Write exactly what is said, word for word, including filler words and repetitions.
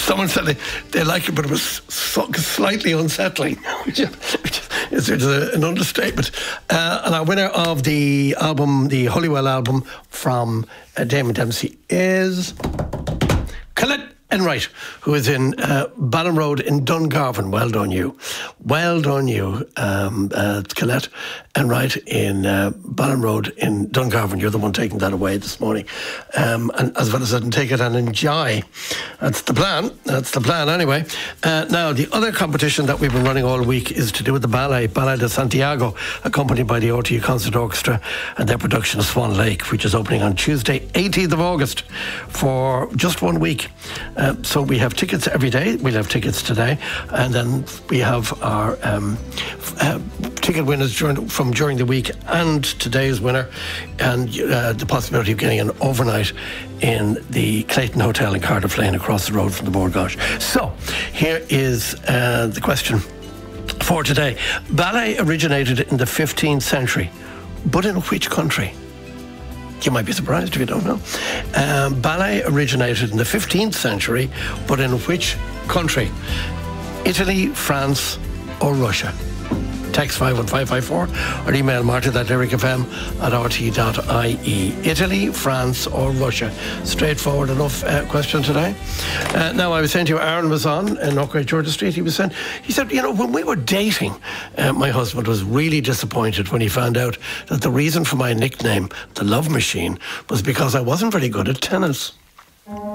someone said they, they like it, but it was so, slightly unsettling, which is, which is, is a, an understatement. Uh, and our winner of the album, the Hollywell album from uh, Damon Dempsey, is Colette Enright, who is in uh, Ballon Road in Dungarvan. Well done you. Well done you, um, uh, Colette Enright in uh, Ballon Road in Dungarvan. You're the one taking that away this morning. Um, and as well as that, and take it and enjoy. That's the plan. That's the plan anyway. Uh, now, the other competition that we've been running all week is to do with the ballet, Ballet de Santiago, accompanied by the O T U Concert Orchestra and their production of Swan Lake, which is opening on Tuesday, eighteenth of August, for just one week. Uh, so we have tickets every day. We'll have tickets today. And then we have our um, uh, ticket winners during, from during the week and today's winner, and uh, the possibility of getting an overnight in the Clayton Hotel in Cardiff Lane across the road from the Bord Gáis. So here is uh, the question for today. Ballet originated in the fifteenth century, but in which country? You might be surprised if you don't know. Um, ballet originated in the fifteenth century, but in which country? Italy, France, or Russia? Text five one five five four or email martin at lyric f m at r t dot i e. Italy, France, or Russia? Straightforward enough uh, question today. Uh, now, I was saying to you, Aaron was on in Oak Ridge, Georgia Street. He was saying, he said, you know, when we were dating, uh, my husband was really disappointed when he found out that the reason for my nickname, the Love Machine, was because I wasn't very good at tennis.